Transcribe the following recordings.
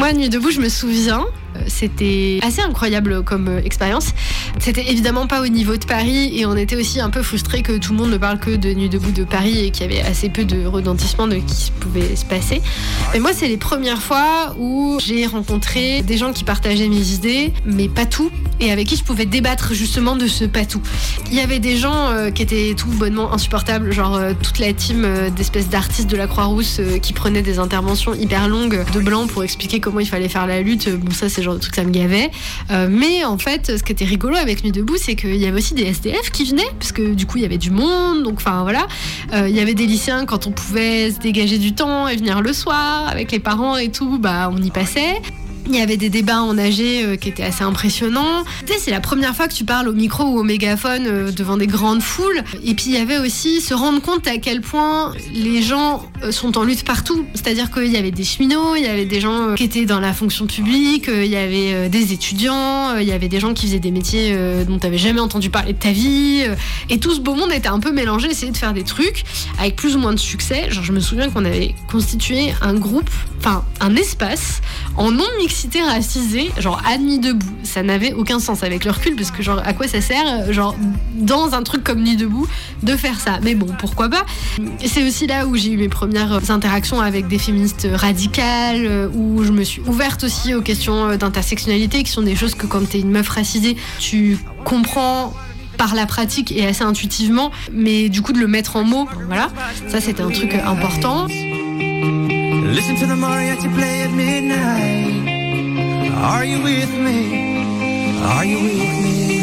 Moi, Nuit debout, je me souviens, c'était assez incroyable comme expérience. C'était évidemment pas au niveau de Paris et on était aussi un peu frustrés que tout le monde ne parle que de Nuit debout de Paris et qu'il y avait assez peu de retentissement de qui pouvait se passer. Mais moi, c'est les premières fois où j'ai rencontré des gens qui partageaient mes idées, mais pas tout, et avec qui je pouvais débattre justement de ce pas tout. Il y avait des gens qui étaient tout bonnement insupportables, genre toute la team d'espèces d'artistes de la Croix-Rousse qui prenaient des interventions hyper longues de blanc pour expliquer comment il fallait faire la lutte. Bon, ça, c'est le genre de truc, ça me gavait. Mais en fait, ce qui était rigolo avec Nuit debout, c'est qu'il y avait aussi des SDF qui venaient, parce que du coup, il y avait du monde, donc enfin voilà. Il y avait des lycéens, quand on pouvait se dégager du temps et venir le soir avec les parents et tout, bah on y passait. Il y avait des débats en AG qui étaient assez impressionnants. Tu sais, c'est la première fois que tu parles au micro ou au mégaphone devant des grandes foules. Et puis il y avait aussi se rendre compte à quel point les gens sont en lutte partout. C'est-à-dire qu'il y avait des cheminots, il y avait des gens qui étaient dans la fonction publique, il y avait des étudiants, il y avait des gens qui faisaient des métiers dont tu n'avais jamais entendu parler de ta vie. Et tout ce beau monde était un peu mélangé, essayer de faire des trucs avec plus ou moins de succès. Genre, je me souviens qu'on avait constitué un groupe, enfin un espace en non-mixité racisée, genre à Nuit debout. Ça n'avait aucun sens avec le recul, parce que genre à quoi ça sert, genre dans un truc comme Nuit debout, de faire ça. Mais bon, pourquoi pas. Et c'est aussi là où j'ai eu mes premières interactions avec des féministes radicales, où je me suis ouverte aussi aux questions d'intersectionnalité, qui sont des choses que quand t'es une meuf racisée, tu comprends par la pratique et assez intuitivement, mais du coup de le mettre en mots, voilà, ça c'était un truc important. Listen to the mariachi play at midnight. Are you with me? Are you with me?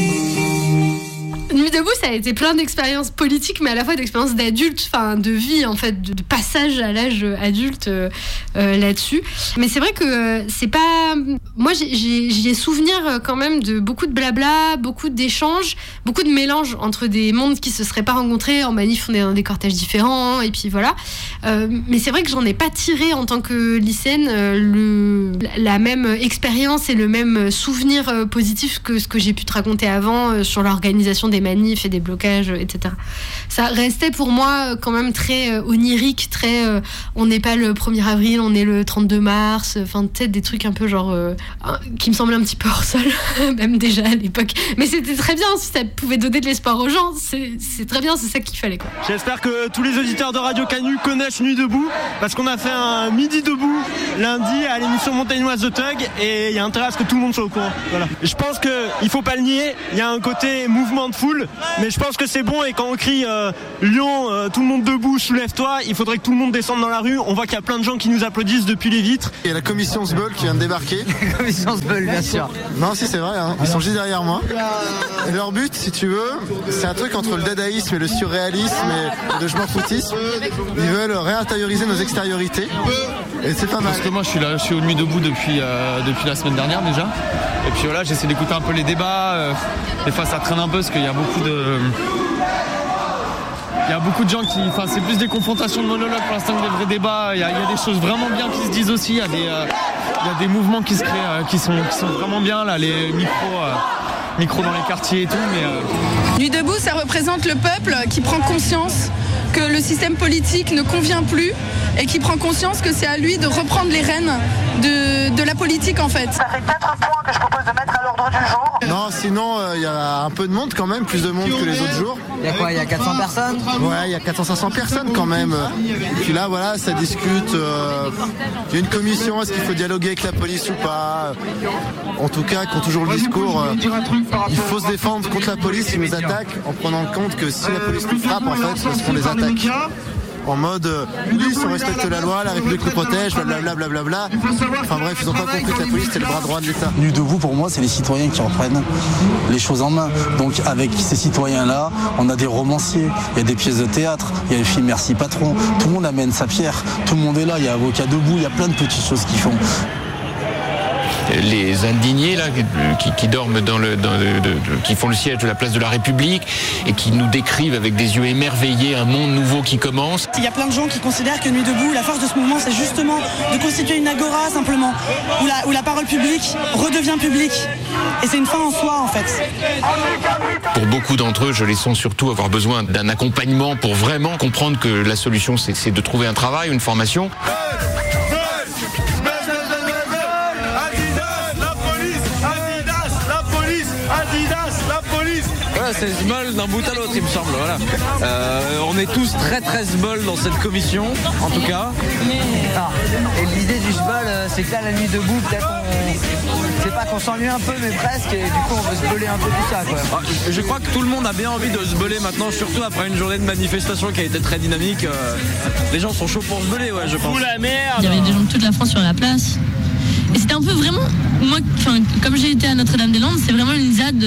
Nuit debout, ça a été plein d'expériences politiques, mais à la fois d'expériences d'adulte, enfin de vie en fait, de passage à l'âge adulte là-dessus. Mais c'est vrai que c'est pas... Moi, j'y ai souvenir quand même de beaucoup de blabla, beaucoup d'échanges, beaucoup de mélanges entre des mondes qui se seraient pas rencontrés. En manif, on est dans des cortèges différents, et puis voilà. Mais c'est vrai que j'en ai pas tiré en tant que lycéenne la même expérience et le même souvenir positif que ce que j'ai pu te raconter avant sur l'organisation des manifs et des blocages, etc. Ça restait pour moi quand même très onirique, très on n'est pas le 1er avril, on est le 32 mars, enfin peut-être des trucs un peu genre qui me semblaient un petit peu hors sol, même déjà à l'époque. Mais c'était très bien, si ça pouvait donner de l'espoir aux gens, c'est très bien, c'est ça qu'il fallait, quoi. J'espère que tous les auditeurs de Radio Canu connaissent Nuit debout, parce qu'on a fait un midi debout lundi à l'émission Montagnoise de Tug, et il y a intérêt à ce que tout le monde soit au courant. Voilà. Je pense qu'il faut pas le nier, il y a un côté mouvement de foule, mais je pense que c'est bon, et quand on crie Lyon, tout le monde debout, soulève-toi, il faudrait que tout le monde descende dans la rue. On voit qu'il y a plein de gens qui nous applaudissent depuis les vitres. Il y a la commission Sbeul qui vient de débarquer. La commission Sbeul, bien sûr. Non, si c'est vrai, hein. Ils sont juste derrière moi. Et leur but, si tu veux, c'est un truc entre le dadaïsme et le surréalisme et le je m'en foutisme. Ils veulent réintérioriser nos extériorités. Et c'est pas mal. Parce que moi, je suis au Nuit debout depuis la semaine dernière déjà. Et puis voilà, j'essaie d'écouter un peu les débats. Des fois, ça traîne un peu parce qu'il y a beaucoup de gens qui... Enfin, c'est plus des confrontations de monologues pour l'instant que des vrais débats. Il y a des choses vraiment bien qui se disent aussi. Il y a des mouvements qui se créent, qui sont vraiment bien, là, les micros dans les quartiers et tout. Mais Nuit debout, ça représente le peuple qui prend conscience que le système politique ne convient plus et qui prend conscience que c'est à lui de reprendre les rênes de la politique, en fait. Ça fait 4 points que je propose de mettre à l'ordre du jour. Non, sinon, il y a un peu de monde quand même, plus de monde que les autres jours. Il y a quoi, il y a 400 personnes? Ouais, il y a 400-500 personnes quand même. Et puis là, voilà, ça discute. Il y a une commission, est-ce qu'il faut dialoguer avec la police ou pas? En tout cas, qui ont toujours le discours, il faut se défendre contre la police qui nous attaque, en prenant compte que si la police nous frappe, en fait, c'est parce qu'on les attaque. En mode, oui, si on respecte la loi, la République nous protège, blablabla. Enfin bref, ils n'ont pas compris que la police, c'est le bras droit de l'État. Nuit debout, pour moi, c'est les citoyens qui reprennent les choses en main. Donc avec ces citoyens-là, on a des romanciers, il y a des pièces de théâtre, il y a le film Merci Patron, tout le monde amène sa pierre, tout le monde est là, il y a Avocat debout, il y a plein de petites choses qu'ils font. Les indignés là, qui dorment qui font le siège de la place de la République et qui nous décrivent avec des yeux émerveillés un monde nouveau qui commence. Il y a plein de gens qui considèrent que Nuit debout, la force de ce mouvement, c'est justement de constituer une agora simplement, où la parole publique redevient publique. Et c'est une fin en soi, en fait. Pour beaucoup d'entre eux, je les sens surtout avoir besoin d'un accompagnement pour vraiment comprendre que la solution, c'est de trouver un travail, une formation. c'est Zbeul d'un bout à l'autre, il me semble. Voilà. On est tous très Zbeul dans cette commission, en tout cas. Et l'idée du Zbeul, c'est que là, la nuit debout, peut-être c'est pas qu'on s'ennuie un peu, mais presque, et du coup on veut Zbeuler un peu tout ça, quoi. Je crois que tout le monde a bien envie de Zbeuler maintenant, surtout après une journée de manifestation qui a été très dynamique. Les gens sont chauds pour Zbeuler, ouais, je pense. La merde. Il y avait des gens de toute la France sur la place. Et c'était un peu vraiment, moi, comme j'ai été à Notre-Dame-des-Landes, c'est vraiment une ZAD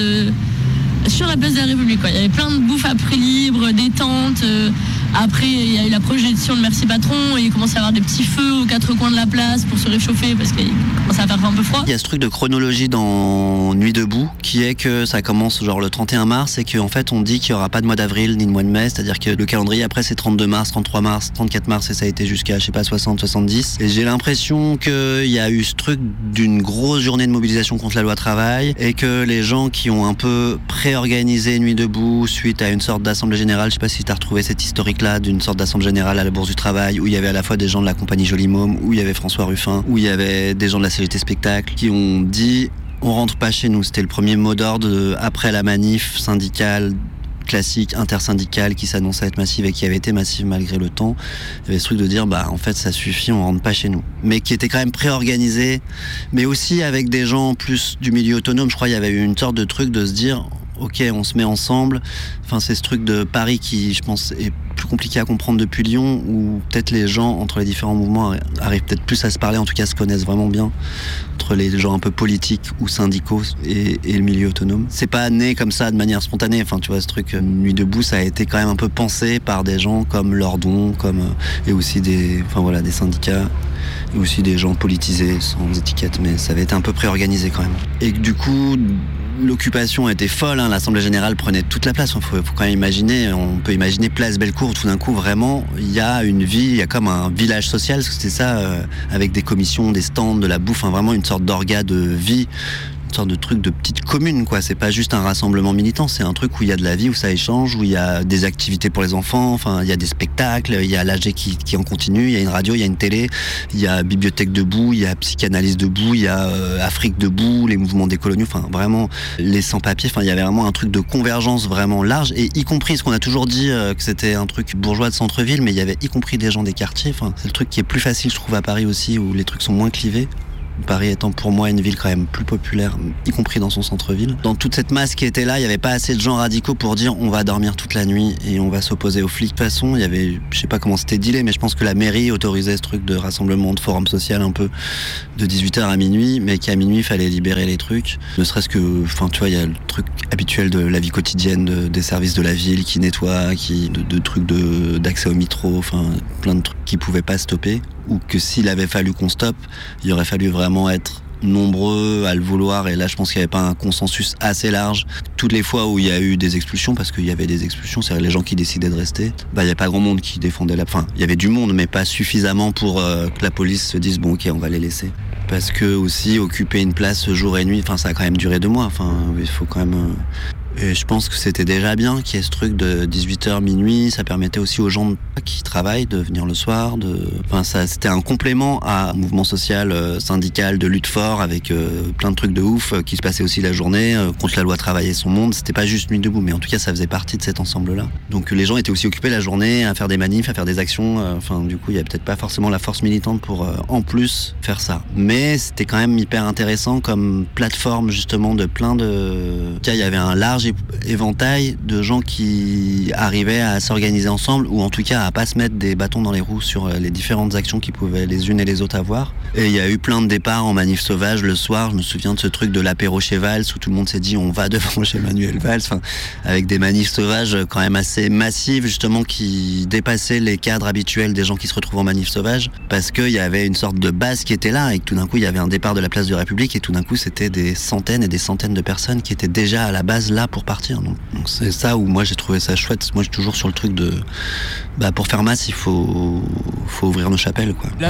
sur la place de la République, quoi. Il y avait plein de bouffe à prix libre, des tentes. Après, il y a eu la projection de Merci Patron et il commence à y avoir des petits feux aux quatre coins de la place pour se réchauffer parce qu'il commence à faire un peu froid. Il y a ce truc de chronologie dans Nuit debout qui est que ça commence genre le 31 mars et qu'en fait on dit qu'il n'y aura pas de mois d'avril ni de mois de mai, c'est-à-dire que le calendrier après c'est 32 mars, 33 mars, 34 mars et ça a été jusqu'à 60, 70. Et j'ai l'impression qu'il y a eu ce truc d'une grosse journée de mobilisation contre la loi travail et que les gens qui ont un peu préorganisé Nuit debout suite à une sorte d'assemblée générale, je sais pas si tu as retrouvé cette historique-là, d'une sorte d'assemblée générale à la Bourse du Travail où il y avait à la fois des gens de la compagnie Joli Môme, où il y avait François Ruffin, où il y avait des gens de la CGT Spectacle qui ont dit on rentre pas chez nous. C'était le premier mot d'ordre après la manif syndicale classique intersyndicale qui s'annonçait être massive et qui avait été massive malgré le temps. Il y avait ce truc de dire en fait ça suffit, on rentre pas chez nous, mais qui était quand même préorganisé, mais aussi avec des gens plus du milieu autonome. Je crois qu'il y avait eu une sorte de truc de se dire ok, on se met ensemble. Enfin, c'est ce truc de Paris qui, je pense, est plus compliqué à comprendre depuis Lyon, où peut-être les gens, entre les différents mouvements, arrivent peut-être plus à se parler, en tout cas se connaissent vraiment bien, entre les gens un peu politiques ou syndicaux et le milieu autonome. C'est pas né comme ça de manière spontanée. Enfin, tu vois, ce truc Nuit debout, ça a été quand même un peu pensé par des gens comme Lordon, et aussi des syndicats, et aussi des gens politisés, sans étiquette, mais ça avait été un peu préorganisé quand même. Et du coup, l'occupation était folle, l'Assemblée Générale prenait toute la place. Faut quand même imaginer, on peut imaginer Place Bellecour, tout d'un coup, vraiment, il y a une vie, il y a comme un village social, parce que c'était ça, avec des commissions, des stands, de la bouffe, vraiment une sorte d'orga de vie, une sorte de truc de petite commune, quoi. C'est pas juste un rassemblement militant, c'est un truc où il y a de la vie, où ça échange, où il y a des activités pour les enfants, il y a des spectacles, il y a l'AG qui en continue, il y a une radio, il y a une télé, il y a Bibliothèque debout, il y a Psychanalyse debout, il y a Afrique debout, les mouvements décoloniaux, vraiment les sans-papiers, il y avait vraiment un truc de convergence vraiment large, et y compris, ce qu'on a toujours dit que c'était un truc bourgeois de centre-ville, mais il y avait y compris des gens des quartiers. C'est le truc qui est plus facile, je trouve, à Paris aussi, où les trucs sont moins clivés. Paris étant pour moi une ville quand même plus populaire, y compris dans son centre-ville. Dans toute cette masse qui était là, il n'y avait pas assez de gens radicaux pour dire on va dormir toute la nuit et on va s'opposer aux flics. De toute façon, il y avait, je sais pas comment c'était dealé, mais je pense que la mairie autorisait ce truc de rassemblement, de forum social un peu, de 18h à minuit, mais qu'à minuit il fallait libérer les trucs. Ne serait-ce que, tu vois, il y a le truc habituel de la vie quotidienne, des services de la ville qui nettoient, de trucs d'accès au métro, plein de trucs qui pouvaient pas stopper. Ou que s'il avait fallu qu'on stoppe, il aurait fallu vraiment être nombreux à le vouloir, et là je pense qu'il n'y avait pas un consensus assez large. Toutes les fois où il y a eu des expulsions, parce qu'il y avait des expulsions, c'est-à-dire les gens qui décidaient de rester, il n'y a pas grand monde qui défendait il y avait du monde, mais pas suffisamment pour que la police se dise bon ok, on va les laisser. Parce que aussi occuper une place jour et nuit, ça a quand même duré 2 mois, il faut quand même... Et je pense que c'était déjà bien qu'il y ait ce truc de 18h minuit, ça permettait aussi aux gens qui travaillent de venir le soir, c'était un complément à un mouvement social, syndical, de lutte fort, avec plein de trucs de ouf qui se passaient aussi la journée, contre la loi travail et son monde. C'était pas juste Nuit debout, mais en tout cas ça faisait partie de cet ensemble-là. Donc les gens étaient aussi occupés la journée à faire des manifs, à faire des actions, du coup il y a peut-être pas forcément la force militante pour en plus faire ça. Mais c'était quand même hyper intéressant comme plateforme justement de plein de... Il y avait un large éventail de gens qui arrivaient à s'organiser ensemble, ou en tout cas à pas se mettre des bâtons dans les roues sur les différentes actions qu'ils pouvaient les unes et les autres avoir. Et il y a eu plein de départs en manif sauvage le soir. Je me souviens de ce truc de l'apéro chez Valls où tout le monde s'est dit on va devant chez Manuel Valls, avec des manifs sauvages quand même assez massives, justement, qui dépassaient les cadres habituels des gens qui se retrouvent en manif sauvage, parce qu'il y avait une sorte de base qui était là, et que tout d'un coup il y avait un départ de la place de la République, et tout d'un coup c'était des centaines et des centaines de personnes qui étaient déjà à la base là pour partir. Donc c'est ça où moi j'ai trouvé ça chouette. Moi je suis toujours sur le truc de pour faire masse il faut ouvrir nos chapelles, quoi.